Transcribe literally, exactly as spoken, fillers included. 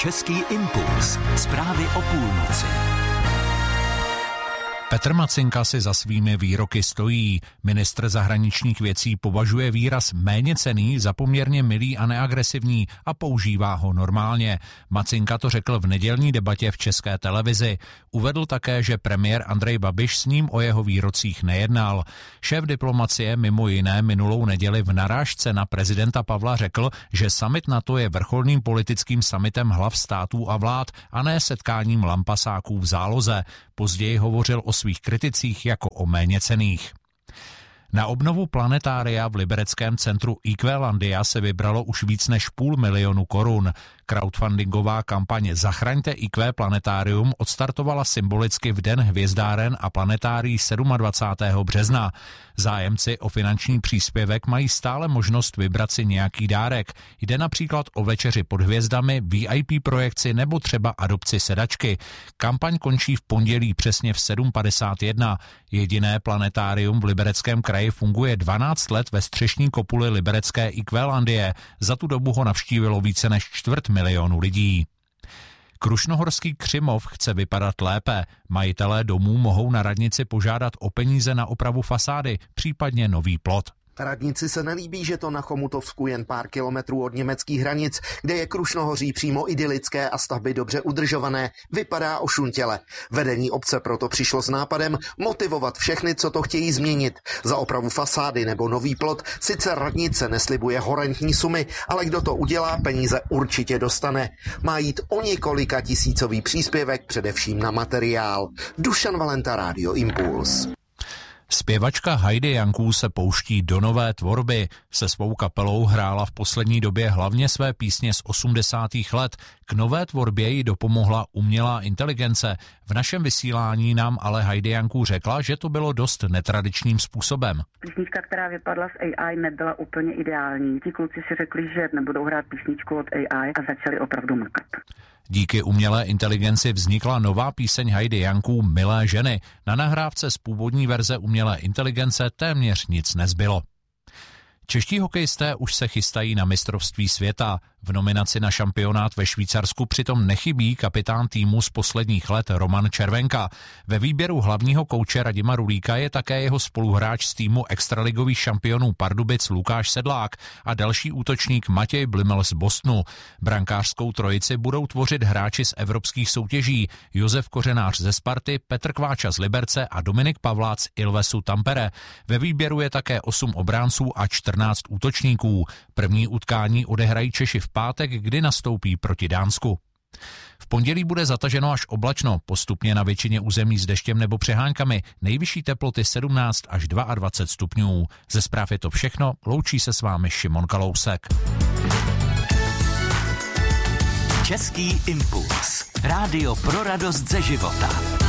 Český impuls. Zprávy o půlnoci. Petr Macinka si za svými výroky stojí. Ministr zahraničních věcí považuje výraz méněcenný za poměrně milý a neagresivní a používá ho normálně. Macinka to řekl v nedělní debatě v České televizi. Uvedl také, že premiér Andrej Babiš s ním o jeho výrocích nejednal. Šéf diplomacie mimo jiné minulou neděli v narážce na prezidenta Pavla řekl, že summit NATO je vrcholným politickým summitem hlav států a vlád a ne setkáním lampasáků v záloze. Později hovořil o svých kriticích jako o méněcenných. Na obnovu planetária v libereckém centru Equelandia se vybralo už víc než půl milionu korun. Crowdfundingová kampaň Zachraňte í kvé Planetárium odstartovala symbolicky v Den hvězdáren a planetárií dvacátého sedmého března. Zájemci o finanční příspěvek mají stále možnost vybrat si nějaký dárek. Jde například o večeři pod hvězdami, V I P projekci nebo třeba adopci sedačky. Kampaň končí v pondělí přesně v sedm padesát jedna. Jediné planetárium v Libereckém kraji funguje dvanáct let ve střešní kopuli liberecké Equelandie. Za tu dobu ho navštívilo více než čtvrt milionu lidí. Krušnohorský Křimov chce vypadat lépe. Majitelé domů mohou na radnici požádat o peníze na opravu fasády, případně nový plot. Radnici se nelíbí, že to na Chomutovsku jen pár kilometrů od německých hranic, kde je Krušnohoří přímo idylické a stavby dobře udržované, vypadá ošuntěle. Vedení obce proto přišlo s nápadem motivovat všechny, co to chtějí změnit. Za opravu fasády nebo nový plot sice radnice neslibuje horentní sumy, ale kdo to udělá, peníze určitě dostane. Má jít o několika tisícový příspěvek, především na materiál. Dušan Valenta, Rádio Impuls. Zpěvačka Heidi Janků se pouští do nové tvorby. Se svou kapelou hrála v poslední době hlavně své písně z osmdesátých let. K nové tvorbě jí dopomohla umělá inteligence. V našem vysílání nám ale Heidi Janků řekla, že to bylo dost netradičním způsobem. Písnička, která vypadla z A I, nebyla úplně ideální. Ti kluci si řekli, že nebudou hrát písničku od A I a začali opravdu makat. Díky umělé inteligenci vznikla nová píseň Heidi Janků Milé ženy. Na nahrávce z původní verze umělé inteligence téměř nic nezbylo. Čeští hokejisté už se chystají na mistrovství světa. V nominaci na šampionát ve Švýcarsku přitom nechybí kapitán týmu z posledních let Roman Červenka. Ve výběru hlavního kouče Radima Rulíka je také jeho spoluhráč z týmu extraligových šampionů Pardubic Lukáš Sedlák a další útočník Matěj Blimel z Bostonu. Brankářskou trojici budou tvořit hráči z evropských soutěží Josef Kořenář ze Sparty, Petr Kváča z Liberce a Dominik Pavlác Ilvesu Tampere. Ve výběru je také osm obránců a čtrnáct útočníků. První utkání odehrají Češi v pátek, kdy nastoupí proti Dánsku. V pondělí bude zataženo až oblačno, postupně na většině území s deštěm nebo přeháňkami, nejvyšší teploty sedmnáct až dvacet dva stupňů. Ze zpráv je to všechno, loučí se s vámi Šimon Kalousek. Český impuls. Rádio pro radost ze života.